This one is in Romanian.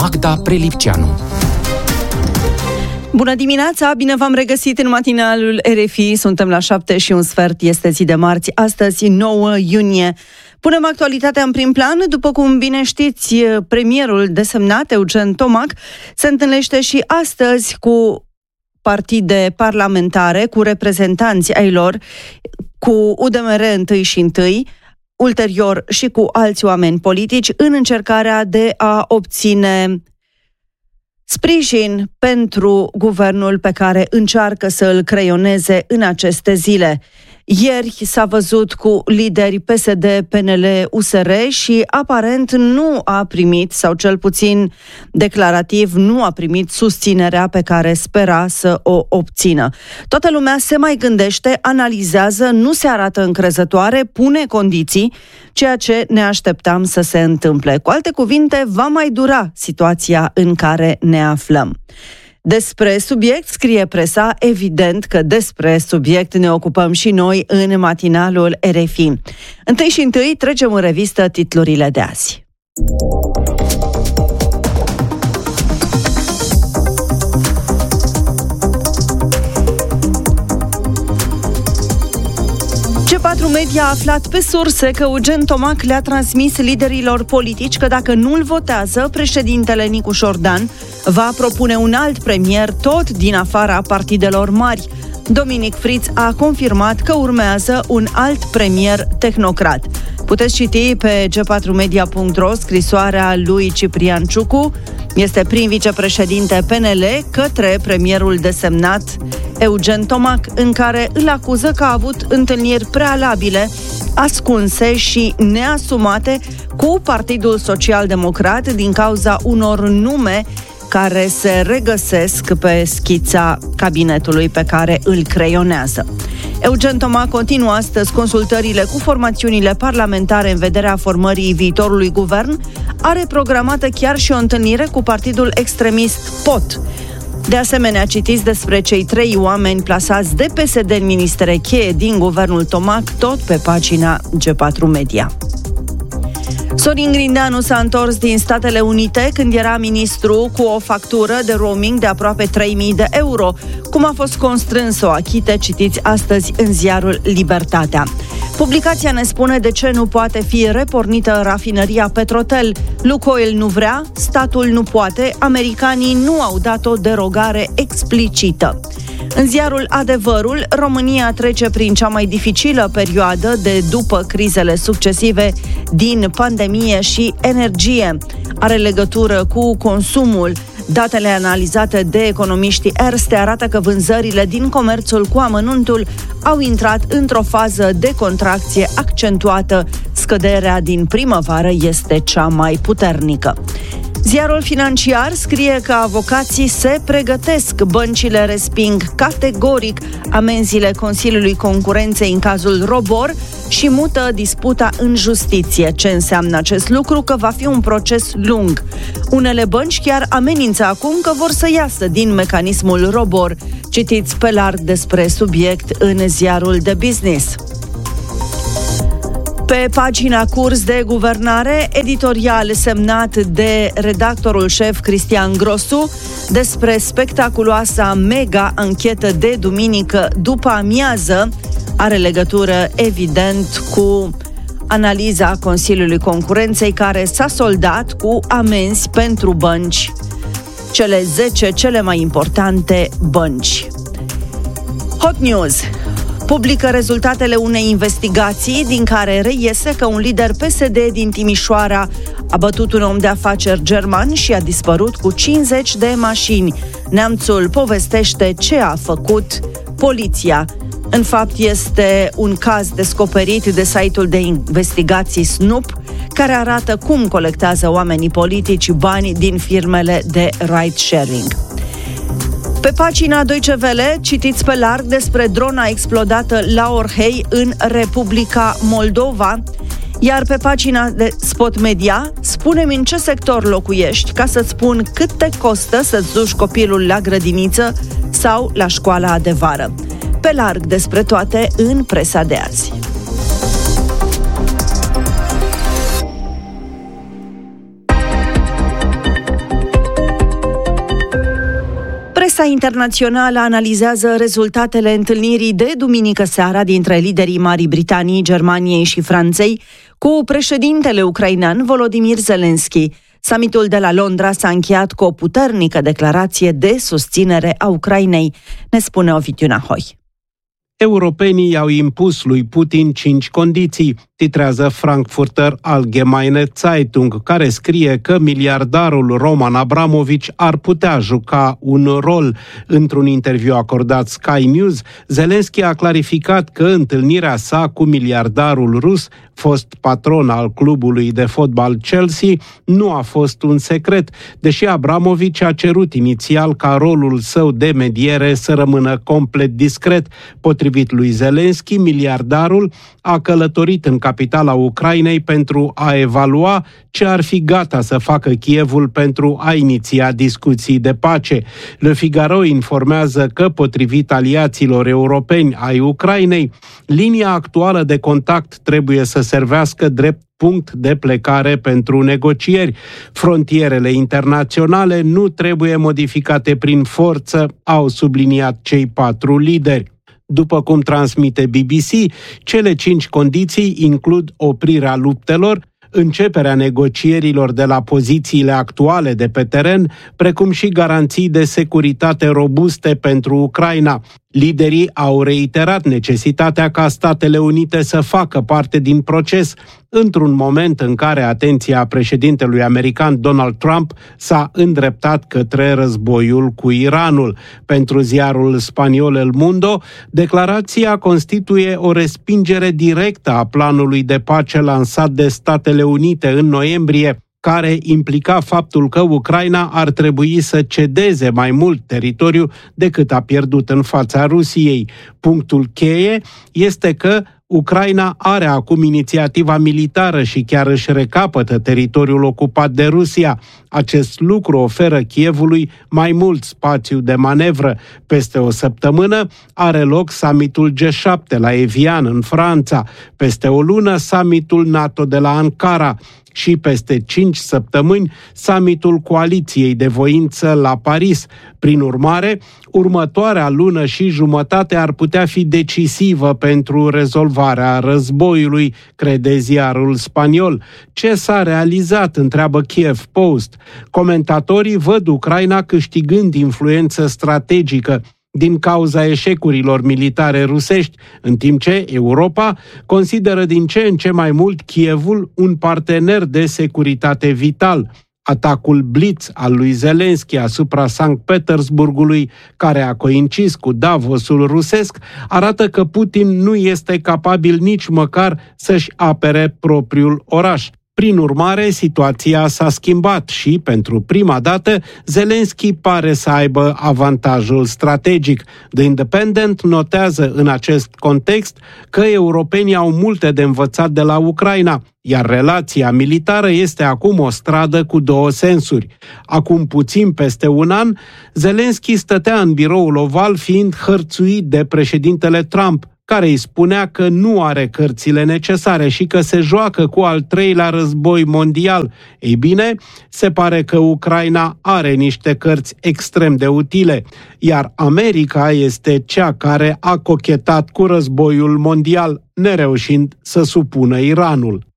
Magda Prelipceanu. Bună dimineața, bine v-am regăsit în matinalul RFI. Suntem la 7:15, este zi de marți, astăzi 9 iunie. Punem actualitatea în prim plan. După cum bine știți, premierul desemnat, Eugen Tomac, se întâlnește și astăzi cu partide parlamentare, cu reprezentanți ai lor, cu UDMR întâi și întâi, ulterior și cu alți oameni politici, în încercarea de a obține sprijin pentru guvernul pe care încearcă să îl creioneze în aceste zile. Ieri s-a văzut cu lideri PSD, PNL, USR și aparent nu a primit, sau cel puțin declarativ, nu a primit susținerea pe care spera să o obțină. Toată lumea se mai gândește, analizează, nu se arată încrezătoare, pune condiții, ceea ce ne așteptam să se întâmple. Cu alte cuvinte, va mai dura situația în care ne aflăm. Despre subiect scrie presa, evident că despre subiect ne ocupăm și noi în matinalul RFI. Întâi și întâi trecem în revistă titlurile de azi. G4 Media a aflat pe surse că Eugen Tomac le-a transmis liderilor politici că dacă nu-l votează, președintele Nicu Șordan va propune un alt premier tot din afara partidelor mari. Dominic Friț a confirmat că urmează un alt premier tehnocrat. Puteți citi pe g4media.ro scrisoarea lui Ciprian Ciucu, este prim vicepreședinte PNL, către premierul desemnat Eugen Tomac, în care îl acuză că a avut întâlniri prealabile, ascunse și neasumate cu Partidul Social-Democrat din cauza unor nume care se regăsesc pe schița cabinetului pe care îl creionează. Eugen Tomac continuă astăzi consultările cu formațiunile parlamentare în vederea formării viitorului guvern. Are programată chiar și o întâlnire cu partidul extremist POT. De asemenea, citiți despre cei 3 oameni plasați de PSD în ministere cheie din guvernul Tomac, tot pe pagina G4 Media. Sorin Grindeanu s-a întors din Statele Unite când era ministru cu o factură de roaming de aproape 3.000 de euro. Cum a fost constrâns să o achite, citiți astăzi în ziarul Libertatea. Publicația ne spune de ce nu poate fi repornită rafinăria Petrotel. Lukoil nu vrea, statul nu poate, americanii nu au dat o derogare explicită. În ziarul Adevărul, România trece prin cea mai dificilă perioadă de după crizele succesive din pandemie și energie. Are legătură cu consumul. Datele analizate de economiștii Erste arată că vânzările din comerțul cu amănuntul au intrat într-o fază de contracție accentuată. Scăderea din primăvară este cea mai puternică. Ziarul Financiar scrie că avocații se pregătesc, băncile resping categoric amenziile Consiliului Concurenței în cazul Robor și mută disputa în justiție. Ce înseamnă acest lucru? Că va fi un proces lung. Unele bănci chiar amenință acum că vor să iasă din mecanismul Robor. Citiți pe larg despre subiect în ziarul de business. Pe pagina Curs de Guvernare, editorial semnat de redactorul șef Cristian Grosu despre spectaculoasa mega-anchetă de duminică după amiază. Are legătură, evident, cu analiza Consiliului Concurenței, care s-a soldat cu amenzi pentru bănci, cele 10 cele mai importante bănci. Hot News publică rezultatele unei investigații din care reiese că un lider PSD din Timișoara a bătut un om de afaceri german și a dispărut cu 50 de mașini. Neamțul povestește ce a făcut poliția. În fapt, este un caz descoperit de site-ul de investigații Snoop, care arată cum colectează oamenii politici bani din firmele de ride-sharing. Pe pagina Deutsche Welle citiți pe larg despre drona explodată la Orhei în Republica Moldova, iar pe pagina de Spot Media spune-mi în ce sector locuiești ca să-ți spun cât te costă să-ți duci copilul la grădiniță sau la școala de vară. Pe larg despre toate în presa de azi. Presa internațională analizează rezultatele întâlnirii de duminică seara dintre liderii Marii Britanii, Germaniei și Franței cu președintele ucrainean Volodymyr Zelensky. Summitul de la Londra s-a încheiat cu o puternică declarație de susținere a Ucrainei, ne spune Ovidiu Nahoi. Europenii i-au impus lui Putin 5 condiții, titrează Frankfurter Allgemeine Zeitung, care scrie că miliardarul Roman Abramovich ar putea juca un rol. Într-un interviu acordat Sky News, Zelensky a clarificat că întâlnirea sa cu miliardarul rus, fost patron al clubului de fotbal Chelsea, nu a fost un secret, deși Abramovich a cerut inițial ca rolul său de mediere să rămână complet discret. Potrivit lui Zelensky, miliardarul a călătorit în capitala Ucrainei pentru a evalua ce ar fi gata să facă Kievul pentru a iniția discuții de pace. Le Figaro informează că, potrivit aliaților europeni ai Ucrainei, linia actuală de contact trebuie să servească drept punct de plecare pentru negocieri. Frontierele internaționale nu trebuie modificate prin forță, au subliniat cei 4 lideri. După cum transmite BBC, cele 5 condiții includ oprirea luptelor, începerea negocierilor de la pozițiile actuale de pe teren, precum și garanții de securitate robuste pentru Ucraina. Liderii au reiterat necesitatea ca Statele Unite să facă parte din proces, într-un moment în care atenția președintelui american Donald Trump s-a îndreptat către războiul cu Iranul. Pentru ziarul spaniol El Mundo, declarația constituie o respingere directă a planului de pace lansat de Statele Unite în noiembrie, care implica faptul că Ucraina ar trebui să cedeze mai mult teritoriu decât a pierdut în fața Rusiei. Punctul cheie este că Ucraina are acum inițiativa militară și chiar își recapătă teritoriul ocupat de Rusia. Acest lucru oferă Kievului mai mult spațiu de manevră. Peste o săptămână are loc summitul G7 la Evian, în Franța. Peste o lună, summitul NATO de la Ankara. Și peste 5 săptămâni, summitul Coaliției de Voință la Paris. Prin urmare, următoarea lună și jumătate ar putea fi decisivă pentru rezolvarea războiului, crede ziarul spaniol. Ce s-a realizat, întreabă Kiev Post. Comentatorii văd Ucraina câștigând influență strategică din cauza eșecurilor militare rusești, în timp ce Europa consideră din ce în ce mai mult Kievul un partener de securitate vital. Atacul Blitz al lui Zelensky asupra Sankt Petersburgului, care a coincis cu Davosul rusesc, arată că Putin nu este capabil nici măcar să-și apere propriul oraș. Prin urmare, situația s-a schimbat și, pentru prima dată, Zelensky pare să aibă avantajul strategic. The Independent notează în acest context că europenii au multe de învățat de la Ucraina, iar relația militară este acum o stradă cu 2 sensuri. Acum puțin peste un an, Zelensky stătea în biroul oval fiind hărțuit de președintele Trump, care îi spunea că nu are cărțile necesare și că se joacă cu al 3-lea război mondial. Ei bine, se pare că Ucraina are niște cărți extrem de utile, iar America este cea care a cochetat cu războiul mondial, nereușind să supună Iranul.